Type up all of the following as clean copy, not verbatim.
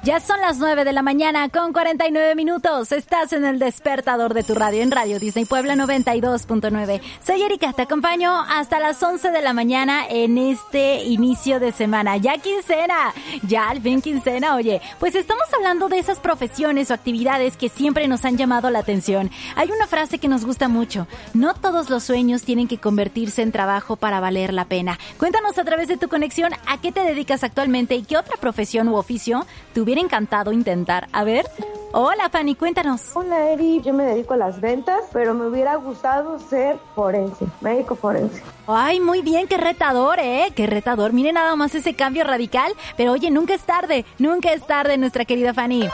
Ya son las 9 de la mañana con 49 minutos. Estás en el despertador de tu radio, en Radio Disney Puebla 92.9. Soy Erika, te acompaño hasta las 11 de la mañana en este inicio de semana. Ya quincena, ya al fin quincena, oye. Pues estamos hablando de esas profesiones o actividades que siempre nos han llamado la atención. Hay una frase que nos gusta mucho. No todos los sueños tienen que convertirse en trabajo para valer la pena. Cuéntanos a través de tu conexión a qué te dedicas actualmente y qué otra profesión u oficio te hubiera encantado intentar. A ver, hola Fanny, cuéntanos. Hola Eri, yo me dedico a las ventas, pero me hubiera gustado ser forense, médico forense. Ay, muy bien, qué retador, qué retador. Miren nada más ese cambio radical, pero oye, nunca es tarde, nuestra querida Fanny.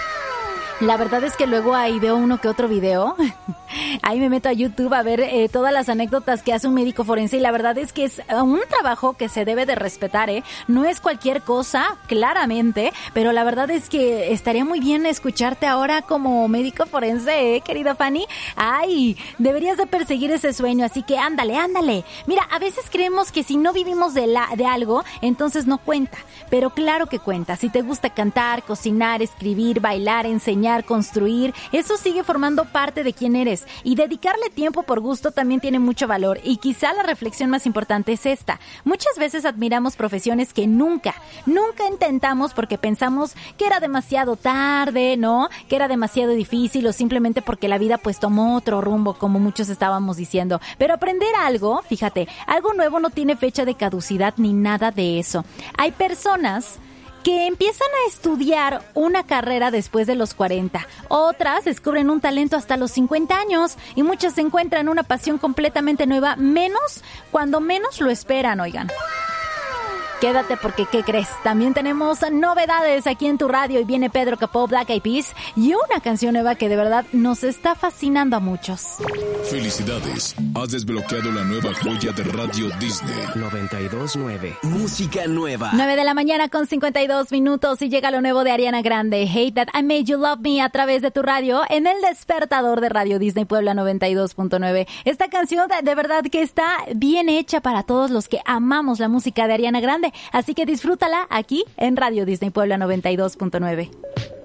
La verdad es que luego ahí veo uno que otro video. Ahí me meto a YouTube a ver todas las anécdotas que hace un médico forense y la verdad es que es un trabajo que se debe de respetar, No es cualquier cosa, claramente, pero la verdad es que estaría muy bien escucharte ahora como médico forense, querida Fanny. Ay, deberías de perseguir ese sueño, así que ándale. Mira, a veces creemos que si no vivimos de algo, entonces no cuenta, pero claro que cuenta. Si te gusta cantar, cocinar, escribir, bailar, enseñar, construir, eso sigue formando parte de quién eres. Y dedicarle tiempo por gusto también tiene mucho valor. Y quizá la reflexión más importante es esta. Muchas veces admiramos profesiones que nunca intentamos porque pensamos que era demasiado tarde, ¿no? Que era demasiado difícil o simplemente porque la vida pues tomó otro rumbo, como muchos estábamos diciendo. Pero aprender algo, fíjate, algo nuevo no tiene fecha de caducidad ni nada de eso. Hay personas que empiezan a estudiar una carrera después de los 40. Otras descubren un talento hasta los 50 años y muchas encuentran una pasión completamente nueva, cuando menos lo esperan, oigan. Quédate porque, ¿qué crees? También tenemos novedades aquí en tu radio y viene Pedro Capó, Black Eyed Peas y una canción nueva que de verdad nos está fascinando a muchos. Felicidades, has desbloqueado la nueva joya de Radio Disney 92.9. Música nueva. 9 de la mañana con 52 minutos y llega lo nuevo de Ariana Grande, Hate That I Made You Love Me, a través de tu radio en el despertador de Radio Disney Puebla 92.9. Esta canción de verdad que está bien hecha para todos los que amamos la música de Ariana Grande. Así que disfrútala aquí en Radio Disney Puebla 92.9.